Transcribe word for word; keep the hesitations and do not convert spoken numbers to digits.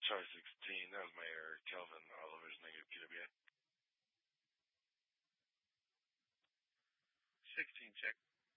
Sorry, sixteen. That was my error. Kelvin Oliver's negative P W A. sixteen, check.